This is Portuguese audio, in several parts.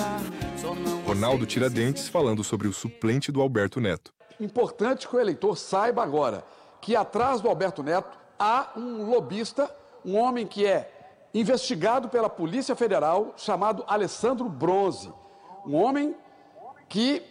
Ronaldo Tiradentes falando sobre o suplente do Alberto Neto. Importante que o eleitor saiba agora que atrás do Alberto Neto há um lobista, um homem que é investigado pela Polícia Federal, chamado Alessandro Bronze. Um homem que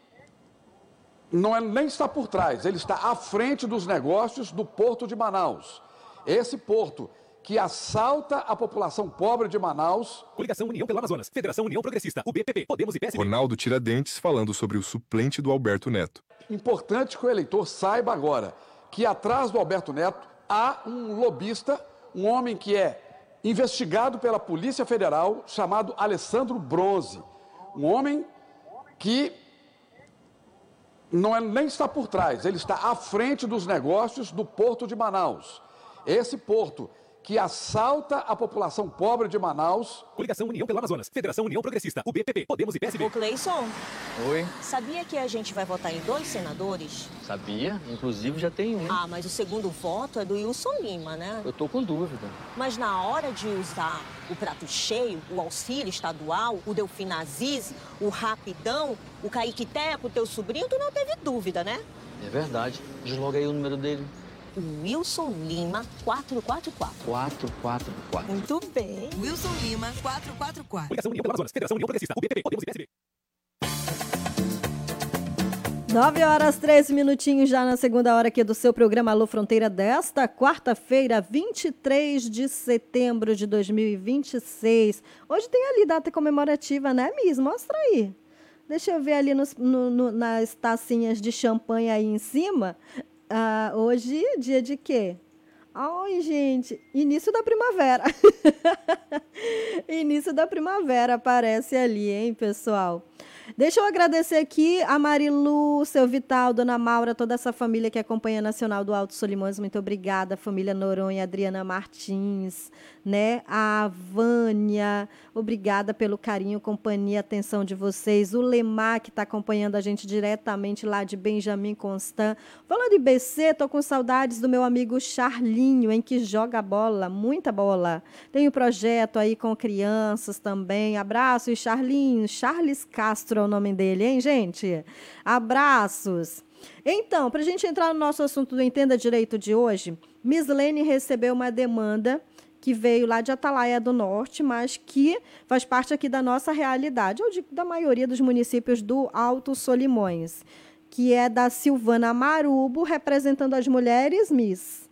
nem está por trás, ele está à frente dos negócios do Porto de Manaus. Esse porto que assalta a população pobre de Manaus. Coligação União pelo Amazonas, Federação União Progressista, UBPP, Podemos e PSB. Ronaldo Tiradentes falando sobre o suplente do Alberto Neto. Importante que o eleitor saiba agora que atrás do Alberto Neto há um lobista, um homem que é investigado pela Polícia Federal, chamado Alessandro Bronze. Um homem que nem está por trás, ele está à frente dos negócios do Porto de Manaus. Esse porto que assalta a população pobre de Manaus. Coligação União pelo Amazonas, Federação União Progressista, UBPP, Podemos e PSB. Ô Cleison, Oi, sabia que a gente vai votar em 2 senadores? sabia? Inclusive já tem um. Ah, mas o segundo voto é do Wilson Lima, né? Eu tô com dúvida. Mas na hora de usar o prato cheio, o auxílio estadual, o Delfim Aziz, o Rapidão, o Kaique Teco, teu sobrinho, tu não teve dúvida, né? É verdade. Desloga aí o número dele. O Wilson Lima 444. 444. Muito bem. Wilson Lima, 444. Coligação União pelo Amazonas, Federação União Progressista, UBPP, Podemos e PSB. 9h13 já na segunda hora aqui do seu programa Alô Fronteira desta quarta-feira, 23 de setembro de 2026. Hoje tem ali data comemorativa, né, Miss? Mostra aí. Deixa eu ver ali nas tacinhas de champanhe aí em cima. Hoje, dia de quê? Ai, gente, início da primavera. Início da primavera aparece ali, hein, pessoal? Deixa eu agradecer aqui a Marilu, seu Vital, Dona Maura, toda essa família que acompanha a Nacional do Alto Solimões. Muito obrigada, família Noronha, Adriana Martins, né? A Vânia, obrigada pelo carinho, companhia, atenção de vocês. O Lemar, que está acompanhando a gente diretamente lá de Benjamin Constant. Falando de BC, tô com saudades do meu amigo Charlinho, em que joga bola, muita bola. Tem o projeto aí com crianças também. Abraços, Charlinho. Charles Castro é o nome dele, hein, gente? Abraços. Então, para a gente entrar no nosso assunto do Entenda Direito de hoje, Miss Lene recebeu uma demanda que veio lá de Atalaia do Norte, mas que faz parte aqui da nossa realidade, ou da maioria dos municípios do Alto Solimões, que é da Silvana Marubo, representando as mulheres, Miss.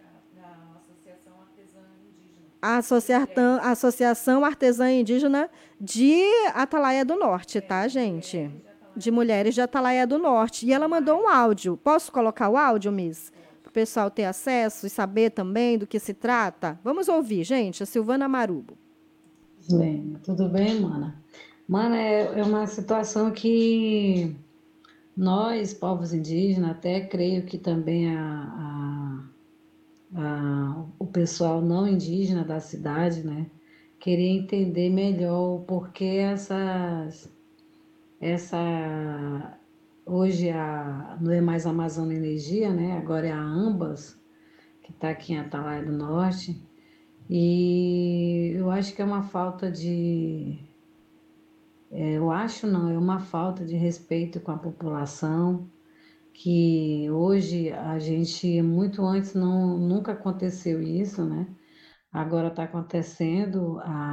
A Associação Artesã Indígena de Atalaia do Norte, tá, gente? De mulheres de Atalaia do Norte. E ela mandou um áudio. Posso colocar o áudio, Miss? Para o pessoal ter acesso e saber também do que se trata? Vamos ouvir, gente. A Silvana Marubo. Bem, tudo bem, mana? Mana, é uma situação que nós, povos indígenas, até creio que também o pessoal não indígena da cidade, né, queria entender melhor o porquê hoje não é mais a Amazônia Energia, né, agora é a Ambas, que está aqui em Atalaia do Norte, e eu acho que é uma falta é uma falta de respeito com a população, que hoje a gente, muito antes, nunca aconteceu isso, né? Agora está acontecendo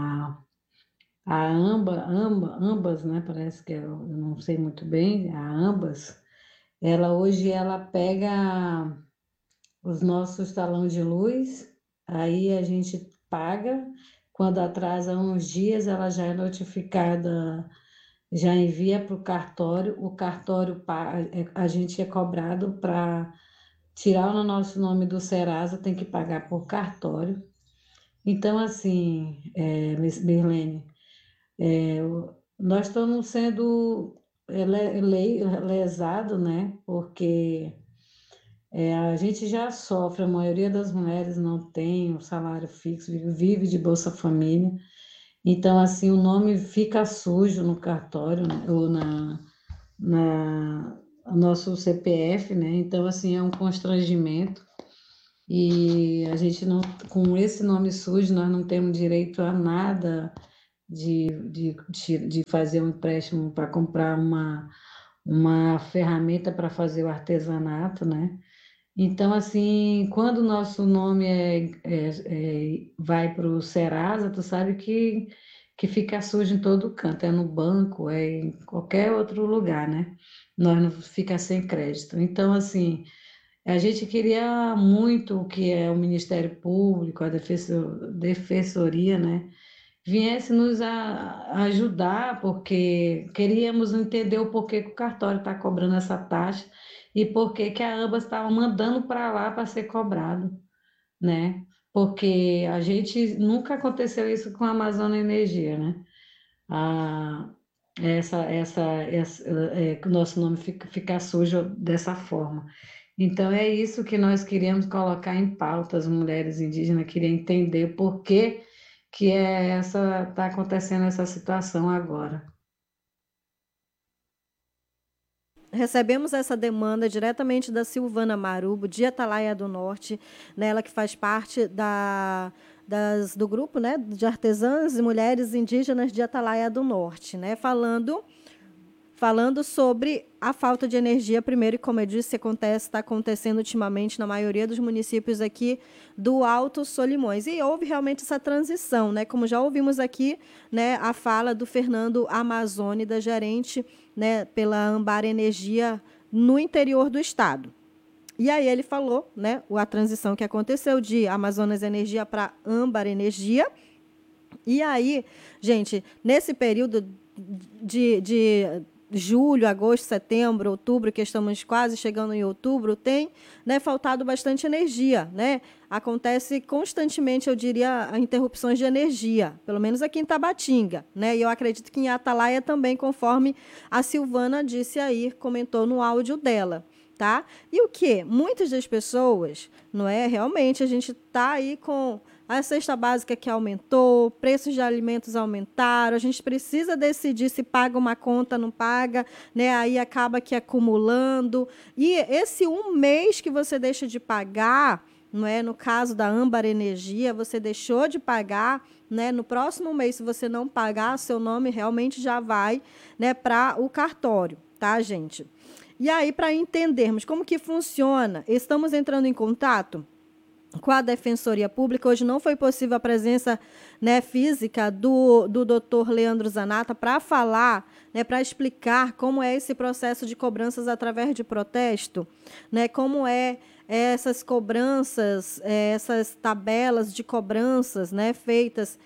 Ambas, né? Parece que eu não sei muito bem, a Ambas, hoje ela pega os nossos talões de luz, aí a gente paga, quando atrasa uns dias ela já é notificada, já envia para o cartório a gente é cobrado para tirar o nosso nome do Serasa, tem que pagar por cartório. Então, assim, Mirlene, nós estamos sendo lesados, né? Porque a gente já sofre, a maioria das mulheres não tem um salário fixo, vive de Bolsa Família. Então, assim, o nome fica sujo no cartório, né? Ou no nosso CPF, né? Então, assim, é um constrangimento. E a gente não, com esse nome sujo, nós não temos direito a nada de fazer um empréstimo para comprar uma ferramenta para fazer o artesanato, né? Então, assim, quando o nosso nome vai para o Serasa, tu sabe que fica sujo em todo canto, é no banco, é em qualquer outro lugar, né? Nós não fica sem crédito. Então, assim, a gente queria muito que é o Ministério Público, a Defensoria, né? Viesse nos ajudar, porque queríamos entender o porquê que o cartório está cobrando essa taxa e por que que a AMBAS estava mandando para lá para ser cobrado, né? Porque a gente nunca aconteceu isso com a Amazônia Energia, né? A, que o nosso nome fica sujo dessa forma. Então é isso que nós queríamos colocar em pauta, as mulheres indígenas queriam entender por que está acontecendo essa situação agora. Recebemos essa demanda diretamente da Silvana Marubo, de Atalaia do Norte, né, ela que faz parte do grupo, né, de artesãs e mulheres indígenas de Atalaia do Norte, né, falando sobre a falta de energia, primeiro, e como eu disse, está acontecendo ultimamente na maioria dos municípios aqui do Alto Solimões. E houve realmente essa transição, né? Como já ouvimos aqui, né, a fala do Fernando Amazônida, gerente, né, pela Ambar Energia no interior do estado. E aí ele falou, né, a transição que aconteceu de Amazonas Energia para Ambar Energia. E aí, gente, nesse período de julho, agosto, setembro, outubro, que estamos quase chegando em outubro, tem, né, faltado bastante energia, né? Acontece constantemente, eu diria, interrupções de energia, pelo menos aqui em Tabatinga, né? E eu acredito que em Atalaia também, conforme a Silvana disse aí, comentou no áudio dela, tá? E o quê? Muitas das pessoas, não é? Realmente a gente está aí com a cesta básica que aumentou, preços de alimentos aumentaram, a gente precisa decidir se paga uma conta, não paga, né? Aí acaba que acumulando. E esse um mês que você deixa de pagar, não é? No caso da Ambar Energia, você deixou de pagar, né? No próximo mês, se você não pagar, seu nome realmente já vai, né, para o cartório, tá, gente? E aí, para entendermos como que funciona, estamos entrando em contato com a Defensoria Pública. Hoje não foi possível a presença, né, física do doutor Leandro Zanata para falar, né, para explicar como é esse processo de cobranças através de protesto, né, como é essas cobranças, essas tabelas de cobranças, né, feitas,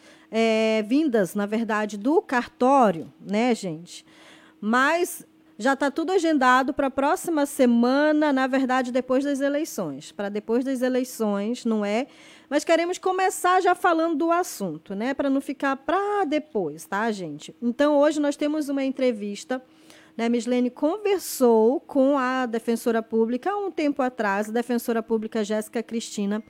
vindas, na verdade, do cartório, né, gente? Mas já está tudo agendado para a próxima semana, na verdade, depois das eleições. Para depois das eleições, não é? Mas queremos começar já falando do assunto, né? Para não ficar para depois, tá, gente? Então, hoje nós temos uma entrevista, né? Mislene conversou com a Defensora Pública há um tempo atrás, a Defensora Pública Jéssica Cristina,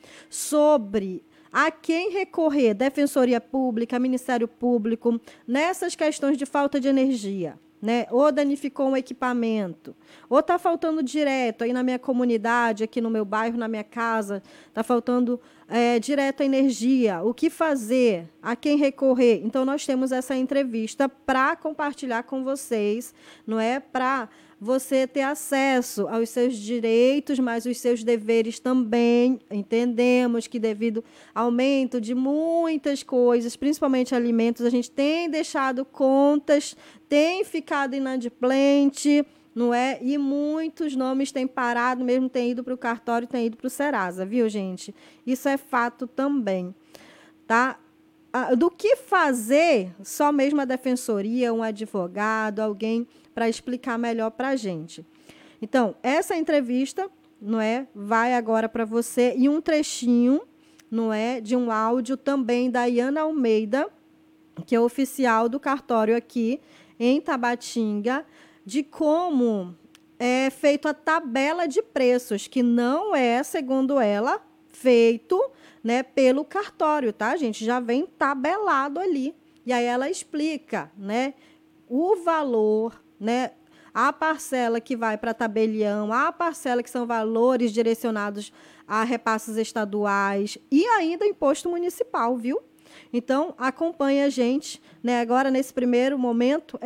sobre a quem recorrer, Defensoria Pública, Ministério Público, nessas questões de falta de energia, né? Ou danificou um equipamento, ou está faltando direto aí na minha comunidade, aqui no meu bairro, na minha casa, está faltando direto a energia. O que fazer? A quem recorrer? Então, nós temos essa entrevista para compartilhar com vocês, não é? Para você ter acesso aos seus direitos, mas os seus deveres também. Entendemos que devido ao aumento de muitas coisas, principalmente alimentos, a gente tem deixado contas, tem ficado inadimplente, não é? E muitos nomes têm parado, mesmo têm ido para o cartório, têm ido para o Serasa, viu, gente? Isso é fato também, tá? Do que fazer, só mesmo a defensoria, um advogado, alguém para explicar melhor para a gente. Então, essa entrevista, não é, vai agora para você, e um trechinho, não é, de um áudio também da Iana Almeida, que é oficial do cartório aqui em Tabatinga, de como é feito a tabela de preços, que não é, segundo ela, feito, né, pelo cartório, tá, gente? Já vem tabelado ali. E aí ela explica, né, o valor, né, a parcela que vai para tabelião, a parcela que são valores direcionados a repasses estaduais e ainda imposto municipal, viu? Então, acompanhe a gente, né? Agora, nesse primeiro momento,